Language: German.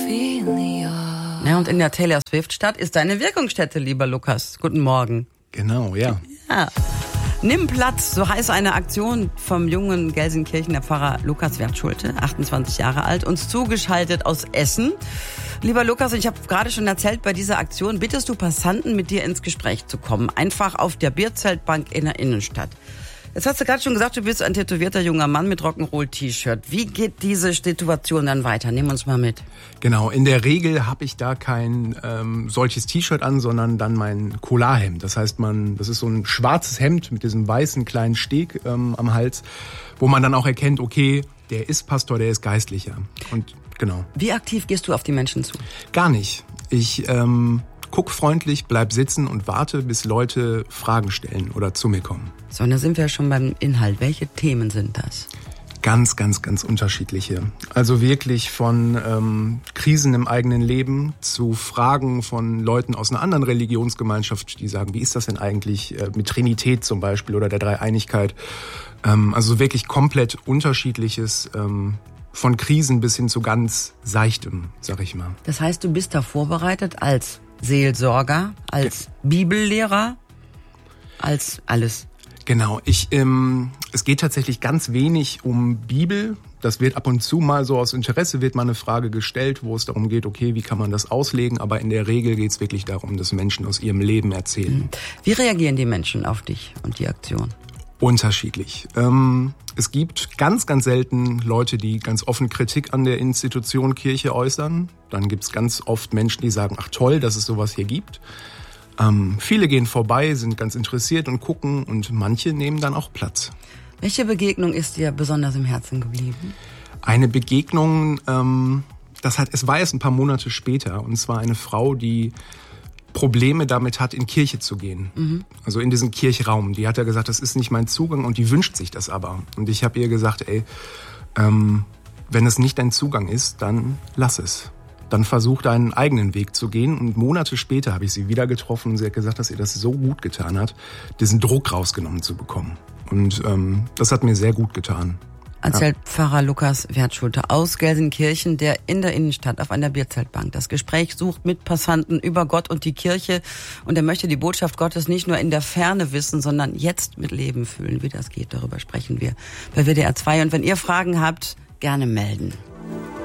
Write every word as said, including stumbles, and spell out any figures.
Ja, und in der Taylor Swift-Stadt ist deine Wirkungsstätte, lieber Lukas. Guten Morgen. Genau, ja. Ja. Nimm Platz, so heißt eine Aktion vom jungen Gelsenkirchener Pfarrer Lukas Wertschulte, achtundzwanzig Jahre alt, uns zugeschaltet aus Essen. Lieber Lukas, ich habe gerade schon erzählt, bei dieser Aktion bittest du Passanten, mit dir ins Gespräch zu kommen. Einfach auf der Bierzeltbank in der Innenstadt. Jetzt hast du gerade schon gesagt, du bist ein tätowierter junger Mann mit Rock'n'Roll-T-Shirt. Wie geht diese Situation dann weiter? Nimm uns mal mit. Genau, in der Regel habe ich da kein ähm, solches T-Shirt an, sondern dann mein Kolarhemd. Das heißt, man, das ist so ein schwarzes Hemd mit diesem weißen kleinen Steg ähm, am Hals, wo man dann auch erkennt, okay, der ist Pastor, der ist Geistlicher. Und genau. Wie aktiv gehst du auf die Menschen zu? Gar nicht. Ich ähm, guck freundlich, bleib sitzen und warte, bis Leute Fragen stellen oder zu mir kommen. So, und da sind wir ja schon beim Inhalt. Welche Themen sind das? Ganz, ganz, ganz unterschiedliche. Also wirklich von ähm, Krisen im eigenen Leben zu Fragen von Leuten aus einer anderen Religionsgemeinschaft, die sagen, wie ist das denn eigentlich äh, mit Trinität zum Beispiel oder der Dreieinigkeit? Ähm, also wirklich komplett unterschiedliches, ähm, von Krisen bis hin zu ganz Seichtem, sag ich mal. Das heißt, du bist da vorbereitet als Seelsorger, als ja. Bibellehrer, als alles. Genau, ich, ähm, es geht tatsächlich ganz wenig um Bibel. Das wird ab und zu mal so aus Interesse, wird mal eine Frage gestellt, wo es darum geht, okay, wie kann man das auslegen? Aber in der Regel geht es wirklich darum, dass Menschen aus ihrem Leben erzählen. Wie reagieren die Menschen auf dich und die Aktion? Unterschiedlich. Ähm, es gibt ganz, ganz selten Leute, die ganz offen Kritik an der Institution Kirche äußern. Dann gibt es ganz oft Menschen, die sagen, ach toll, dass es sowas hier gibt. Ähm, viele gehen vorbei, sind ganz interessiert und gucken und manche nehmen dann auch Platz. Welche Begegnung ist dir besonders im Herzen geblieben? Eine Begegnung, ähm, das hat, es war erst ein paar Monate später, und zwar eine Frau, die Probleme damit hat, in Kirche zu gehen. Mhm. Also in diesen Kirchraum. Die hat ja gesagt, das ist nicht mein Zugang und die wünscht sich das aber. Und ich habe ihr gesagt, ey, ähm, wenn es nicht dein Zugang ist, dann lass es. Dann versuch deinen eigenen Weg zu gehen. Und Monate später habe ich sie wieder getroffen und sie hat gesagt, dass ihr das so gut getan hat, diesen Druck rausgenommen zu bekommen. Und ähm, das hat mir sehr gut getan. Erzählt ja. Pfarrer Lukas Wertschulte aus Gelsenkirchen, der in der Innenstadt auf einer Bierzeltbank das Gespräch sucht mit Passanten über Gott und die Kirche. Und er möchte die Botschaft Gottes nicht nur in der Ferne wissen, sondern jetzt mit Leben fühlen. Wie das geht, darüber sprechen wir bei W D R zwei. Und wenn ihr Fragen habt, gerne melden.